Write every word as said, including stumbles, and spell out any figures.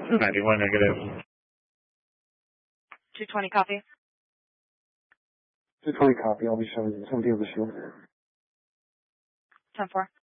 ninety-one negative. two twenty copy. two twenty copy. I'll be showing seventy of the shield. ten four.